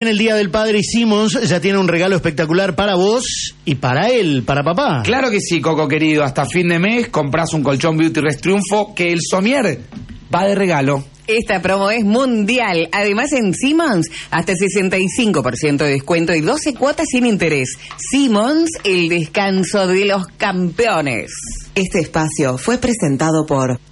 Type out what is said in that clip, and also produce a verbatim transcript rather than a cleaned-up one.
En el Día del Padre, Simmons ya tiene un regalo espectacular para vos y para él, para papá. Claro que sí, Coco querido. Hasta fin de mes compras un colchón Beauty Rest Triunfo que el somier va de regalo. Esta promo es mundial. Además, en Simmons, hasta sesenta y cinco por ciento de descuento y doce cuotas sin interés. Simmons, el descanso de los campeones. Este espacio fue presentado por